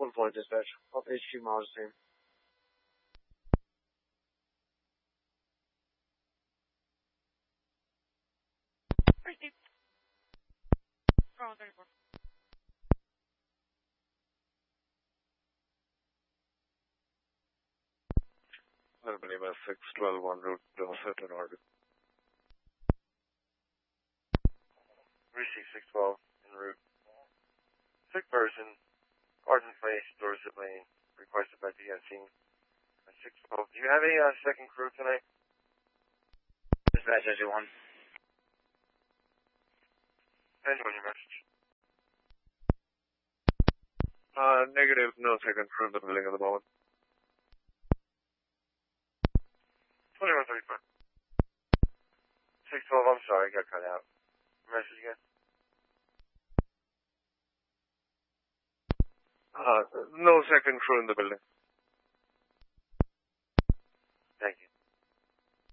1-point dispatch. Off HQ mileage team. Pretty deep. Wrong 34. Albany Mass 612 en route to certain orbit. 3612 en route. Sick person, ardent face, dorsal lane, requested by the scene. 612. Do you have a second crew tonight? Dispatch SG1. And on your message. Negative, no second crew in the building at the moment. 2135. 612, I'm sorry, got cut out. Message again. No second crew in the building.